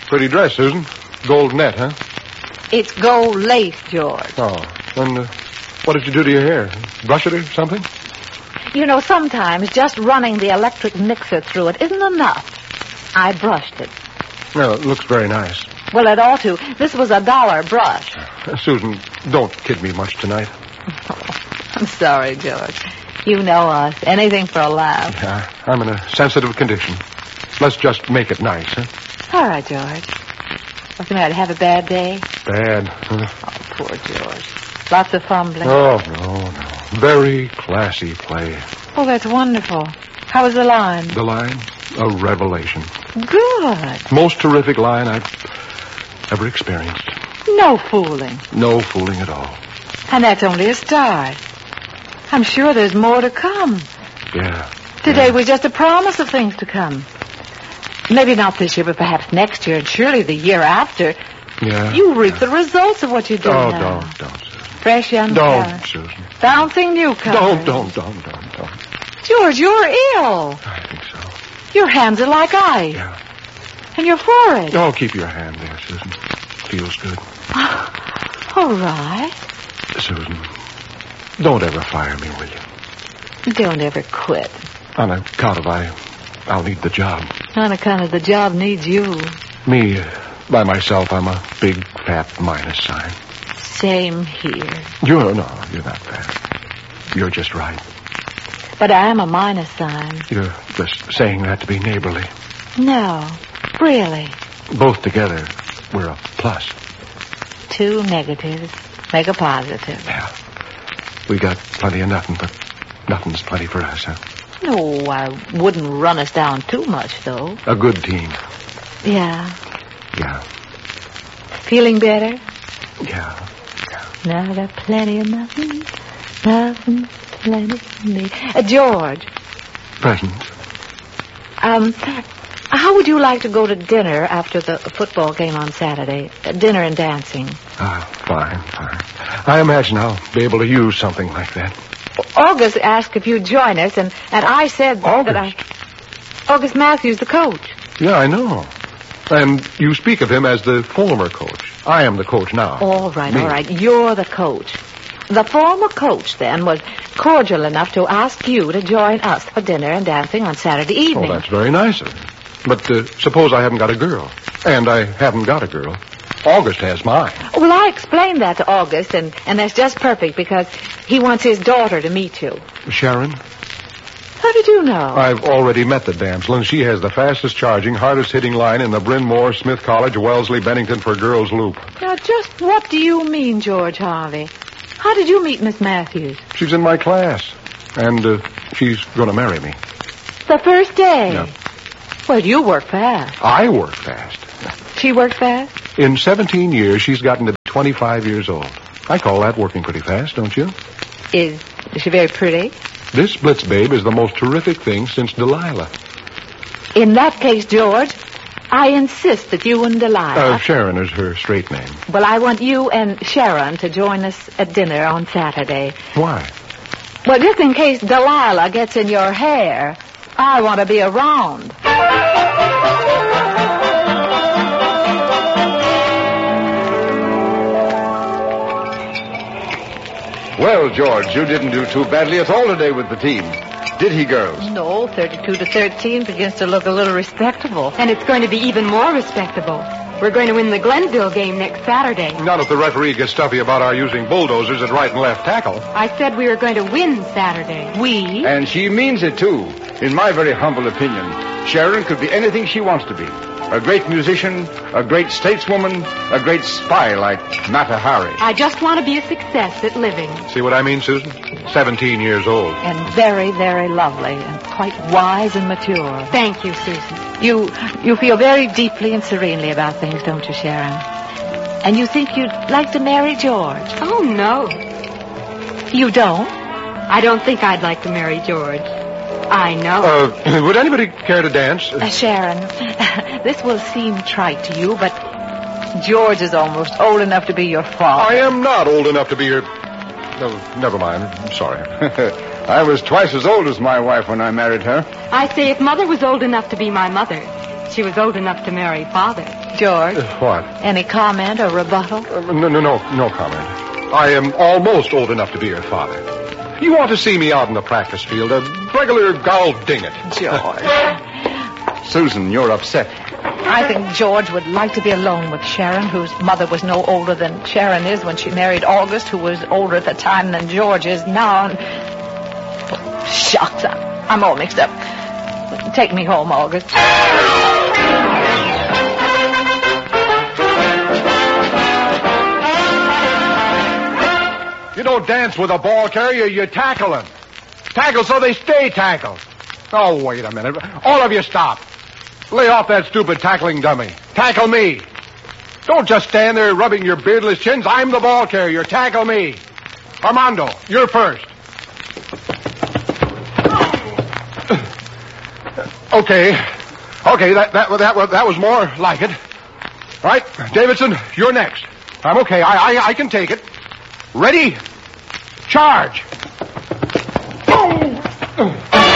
Pretty dress, Susan. Gold net, huh? It's gold lace, George. Oh. And what did you do to your hair? Brush it or something? You know, sometimes just running the electric mixer through it isn't enough. I brushed it. Well, it looks very nice. Well, it ought to. This was $1 brush. Susan, don't kid me much tonight. I'm sorry, George. You know us. Anything for a laugh. Yeah, I'm in a sensitive condition. Let's just make it nice, huh? All right, George. What's the matter? Have a bad day? Bad. Oh, poor George. Lots of fumbling. Oh, no. Very classy play. Oh, that's wonderful. How was the line? The line? A revelation. Good. Most terrific line I've ever experienced. No fooling. No fooling at all. And that's only a start. I'm sure there's more to come. Yeah. Today was just a promise of things to come. Maybe not this year, but perhaps next year, and surely the year after. Yeah. You reap the results of what you do now. Don't, Susan. Fresh young Don't, talent. Susan. Bouncing newcomers. Don't. George, you're ill. I think so. Your hands are like ice. Yeah. And your forehead. Oh, keep your hand there, Susan. Feels good. All right. Susan, don't ever fire me, will you? Don't ever quit. On account of I'll need the job. On account of the job needs you. Me, by myself, I'm a big, fat minus sign. Same here. You're not fat. You're just right. But I am a minus sign. You're just saying that to be neighborly. No, really. Both together, we're a plus. Two negatives make a positive. Yeah. We got plenty of nothing, but nothing's plenty for us, huh? No, I wouldn't run us down too much, though. A good team. Yeah. Yeah. Feeling better? Yeah. Now I got plenty of nothing. Nothing, plenty for me. George. Present. How would you like to go to dinner after the football game on Saturday? Dinner and dancing. Fine. I imagine I'll be able to use something like that. August asked if you'd join us, and I said August? August Matthews, the coach. Yeah, I know. And you speak of him as the former coach. I am the coach now. All right, Me. all right. You're the coach. The former coach, then, was cordial enough to ask you to join us for dinner and dancing on Saturday evening. Oh, that's very nice of him. But suppose I haven't got a girl. And I haven't got a girl. August has mine. Well, I explained that to August, and that's just perfect because he wants his daughter to meet you. Sharon? How did you know? I've already met the damsel, and she has the fastest charging, hardest hitting line in the Bryn Mawr, Smith College, Wellesley, Bennington for Girls Loop. Now, just what do you mean, George Harvey? How did you meet Miss Matthews? She's in my class, and she's going to marry me. The first day? Yeah. Well, you work fast. I work fast. She worked fast? In 17 years, she's gotten to be 25 years old. I call that working pretty fast, don't you? Is she very pretty? This Blitz babe is the most terrific thing since Delilah. In that case, George, I insist that you and Delilah... Sharon is her straight name. Well, I want you and Sharon to join us at dinner on Saturday. Why? Well, just in case Delilah gets in your hair, I want to be around. Well, George, you didn't do too badly at all today with the team. Did he, girls? No, 32-13 begins to look a little respectable. And it's going to be even more respectable. We're going to win the Glenville game next Saturday. Not if the referee gets stuffy about our using bulldozers at right and left tackle. I said we were going to win Saturday. We? And she means it, too. In my very humble opinion, Sharon could be anything she wants to be. A great musician, a great stateswoman, a great spy like Mata Hari. I just want to be a success at living. See what I mean, Susan? 17 years old. And very, very lovely and quite wise and mature. Thank you, Susan. You feel very deeply and serenely about things, don't you, Sharon? And you think you'd like to marry George? Oh, no. You don't? I don't think I'd like to marry George. I know. Would anybody care to dance? Sharon, this will seem trite to you, but George is almost old enough to be your father. I am not old enough to be your... No, never mind. I'm sorry. I was twice as old as my wife when I married her. I say if Mother was old enough to be my mother, she was old enough to marry Father. George, What? any comment or rebuttal? No comment. I am almost old enough to be your father. You want to see me out in the practice field, a regular gol ding it. George. Susan, you're upset. I think George would like to be alone with Sharon, whose mother was no older than Sharon is when she married August, who was older at the time than George is now. And... Shucks, I'm all mixed up. Take me home, August. You don't dance with a ball carrier, you tackle them. Tackle so they stay tackled. Oh, wait a minute. All of you stop. Lay off that stupid tackling dummy. Tackle me. Don't just stand there rubbing your beardless chins. I'm the ball carrier. Tackle me. Armando, you're first. Okay, that was more like it. Right, Davidson, you're next. I'm okay. I can take it. Ready? Charge.